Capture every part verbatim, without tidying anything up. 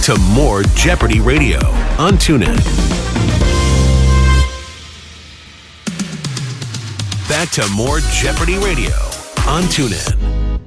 to more Jeopardy Radio on TuneIn. Back to more Jeopardy Radio on TuneIn.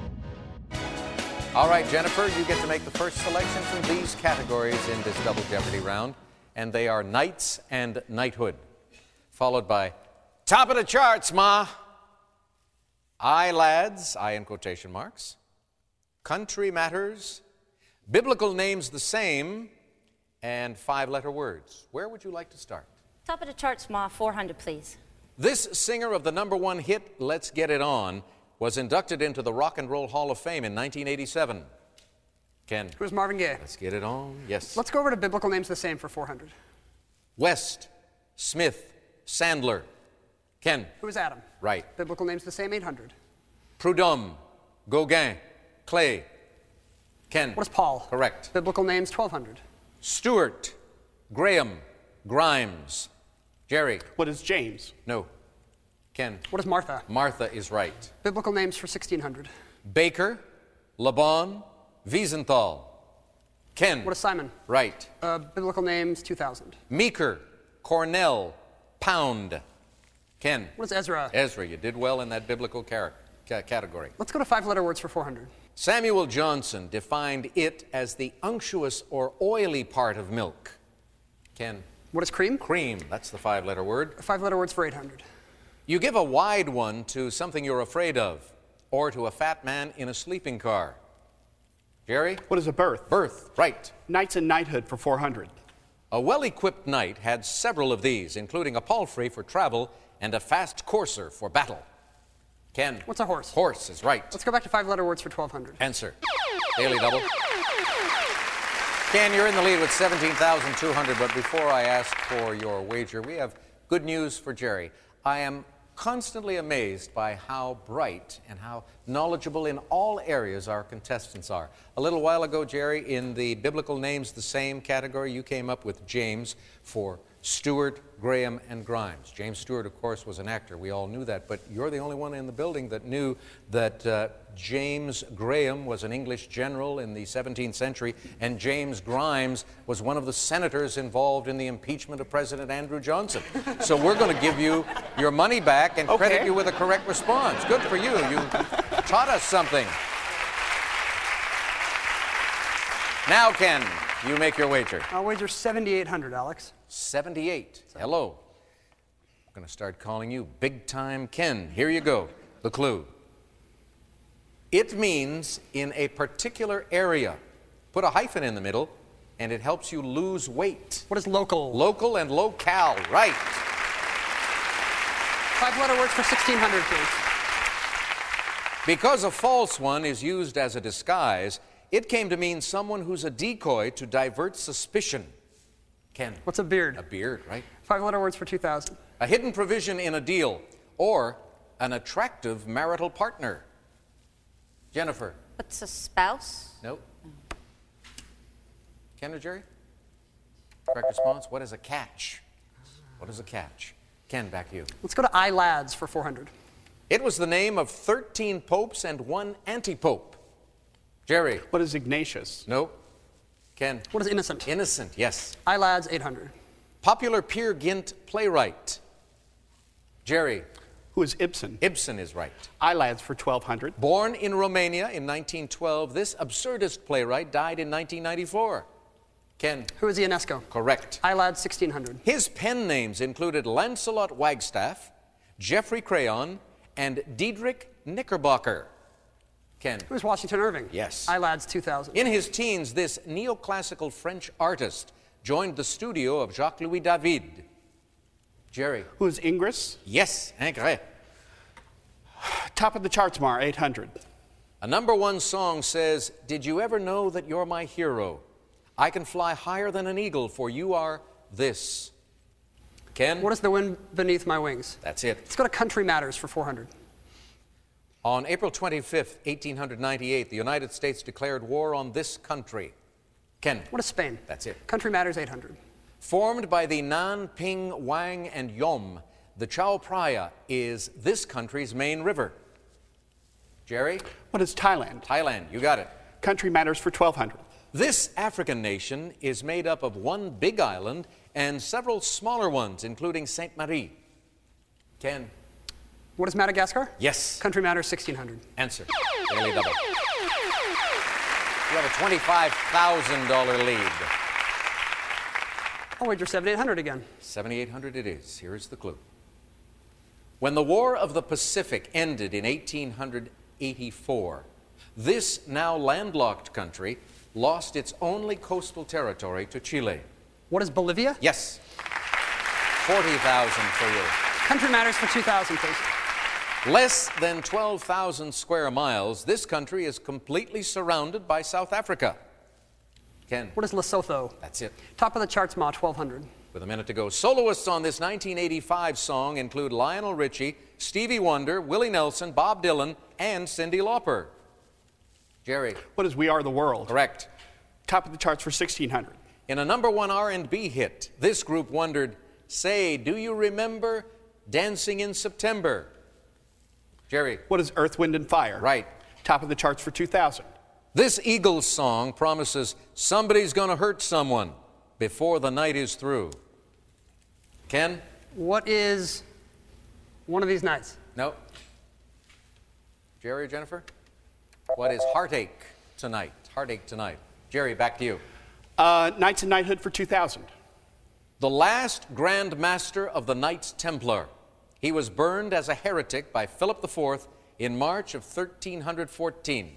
All right, Jennifer, you get to make the first selection from these categories in this Double Jeopardy round, and they are knights and knighthood, followed by top of the charts, ma. I lads, I in quotation marks, country matters, biblical names the same, and five-letter words. Where would you like to start? Top of the charts, ma, four hundred, please. This singer of the number one hit, Let's Get It On, was inducted into the Rock and Roll Hall of Fame in nineteen eighty-seven. Ken. Who's Marvin Gaye? Let's get it on. Yes. Let's go over to biblical names the same for four hundred. West, Smith, Sandler. Ken. Who is Adam? Right. Biblical names the same, eight hundred. Prudhomme, Gauguin, Clay. Ken. What is Paul? Correct. Biblical names, twelve hundred. Stewart, Graham, Grimes. Jerry. What is James? No. Ken. What is Martha? Martha is right. Biblical names for sixteen hundred. Baker, Laban, Wiesenthal. Ken. What is Simon? Right. Uh, biblical names, two thousand. Meeker, Cornell, Pound. Ken. What is Ezra? Ezra. You did well in that biblical car- ca- category. Let's go to five-letter words for four hundred. Samuel Johnson defined it as the unctuous or oily part of milk. Ken. What is cream? Cream. That's the five-letter word. Five-letter words for eight hundred. You give a wide one to something you're afraid of, or to a fat man in a sleeping car. Jerry? What is a berth? Berth. Right. Knights and knighthood for four hundred. A well-equipped knight had several of these, including a palfrey for travel and a fast courser for battle. Ken. What's a horse? Horse is right. Let's go back to five-letter words for twelve hundred. Answer. Daily double. Ken, you're in the lead with seventeen thousand two hundred, but before I ask for your wager, we have good news for Jerry. I am constantly amazed by how bright and how knowledgeable in all areas our contestants are. A little while ago, Jerry, in the biblical names the same category, you came up with James for Stewart, Graham, and Grimes. James Stewart, of course, was an actor. We all knew that, but you're the only one in the building that knew that uh, James Graham was an English general in the seventeenth century, and James Grimes was one of the senators involved in the impeachment of President Andrew Johnson. So we're going to give you your money back and Okay. credit you with a correct response. Good for you. You taught us something. Now, Ken, you make your wager. I'll wager seventy-eight hundred, Alex. seventy-eight. Hello. I'm going to start calling you Big Time Ken. Here you go. The clue. It means in a particular area. Put a hyphen in the middle, and it helps you lose weight. What is local? Local and locale. Right. Five-letter words for sixteen hundred, please. Because a false one is used as a disguise, it came to mean someone who's a decoy to divert suspicion. Ken. What's a beard? A beard, right? Five-letter words for two thousand. A hidden provision in a deal, or an attractive marital partner. Jennifer. What's a spouse? Nope. Ken or Jerry? Correct response. What is a catch? What is a catch? Ken, back to you. Let's go to I lads for four hundred. It was the name of thirteen popes and one anti-pope. Jerry. What is Ignatius? Nope. Ken. What is innocent? Innocent, yes. I lads, eight hundred. Popular Peer Gynt playwright. Jerry. Who is Ibsen? Ibsen is right. I lads for twelve hundred. Born in Romania in nineteen twelve, this absurdist playwright died in nineteen ninety-four. Ken. Who is Ionesco? Correct. I lads, sixteen hundred. His pen names included Lancelot Wagstaff, Geoffrey Crayon, and Diedrich Knickerbocker. Ken. Who is Washington Irving? Yes. I lads, two thousand. In his teens, this neoclassical French artist joined the studio of Jacques-Louis David. Jerry. Who is Ingres? Yes, Ingres. Top of the charts, Mar, eight hundred. A number one song says, "Did you ever know that you're my hero? I can fly higher than an eagle, for you are this." Ken? What is the wind beneath my wings? That's it. Let's go to Country Matters for four hundred. On April twenty-fifth, eighteen ninety-eight, the United States declared war on this country. Ken? What is Spain? That's it. Country Matters, eight hundred. Formed by the Nan, Ping, Wang, and Yom, the Chao Phraya is this country's main river. Jerry? What is Thailand? Thailand, you got it. Country matters for twelve hundred. This African nation is made up of one big island and several smaller ones, including Sainte Marie. Ken? What is Madagascar? Yes. Country Matters, sixteen hundred. Answer. Daily Double. You have a twenty-five thousand dollars lead. I'll wager seventy-eight hundred again. seventy-eight hundred it is. Here is the clue. When the War of the Pacific ended in eighteen eighty-four, this now landlocked country lost its only coastal territory to Chile. What is Bolivia? Yes. forty thousand for you. Country Matters for two thousand, please. Less than twelve thousand square miles, this country is completely surrounded by South Africa. Ken? What is Lesotho? That's it. Top of the charts, Ma, twelve hundred. With a minute to go. Soloists on this nineteen eighty-five song include Lionel Richie, Stevie Wonder, Willie Nelson, Bob Dylan, and Cyndi Lauper. Jerry? What is We Are the World? Correct. Top of the charts for sixteen hundred. In a number one R and B hit, this group wondered, say, do you remember Dancing in September? Jerry? What is Earth, Wind, and Fire? Right. Top of the charts for two thousand. This Eagles song promises somebody's going to hurt someone before the night is through. Ken? What is One of These Nights? No. Jerry or Jennifer? What is Heartache Tonight? Heartache Tonight. Jerry, back to you. Uh, Knights and Knighthood for two thousand. The last Grand Master of the Knights Templar. He was burned as a heretic by Philip the Fourth in March of thirteen fourteen.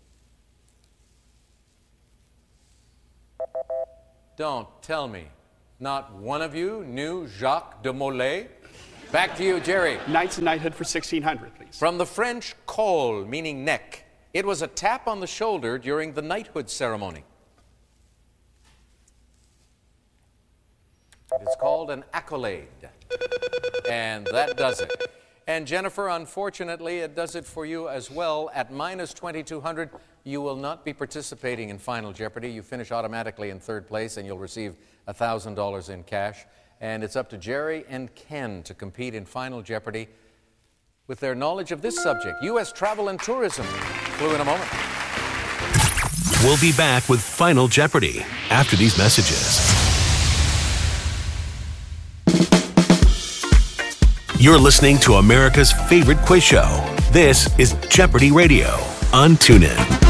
Don't tell me. Not one of you knew Jacques de Molay? Back to you, Jerry. Knights and Knighthood for sixteen hundred, please. From the French col, meaning neck, it was a tap on the shoulder during the knighthood ceremony. It's called an accolade. And that does it. And Jennifer, unfortunately, it does it for you as well. At minus twenty-two hundred, you will not be participating in Final Jeopardy. You finish automatically in third place, and you'll receive one thousand dollars in cash. And it's up to Jerry and Ken to compete in Final Jeopardy with their knowledge of this subject, U S travel and tourism. Clue in a moment. We'll be back with Final Jeopardy after these messages. You're listening to America's favorite quiz show. This is Jeopardy Radio on TuneIn.